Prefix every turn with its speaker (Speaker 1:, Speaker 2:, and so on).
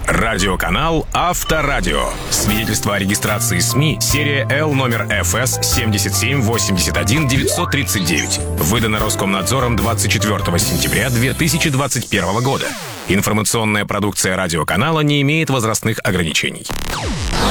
Speaker 1: Радиоканал Авторадио. Свидетельство о регистрации СМИ. Серия Л номер ФС 7781-939. Выдано Роскомнадзором 24 сентября 2021 года. Информационная продукция радиоканала не имеет возрастных ограничений.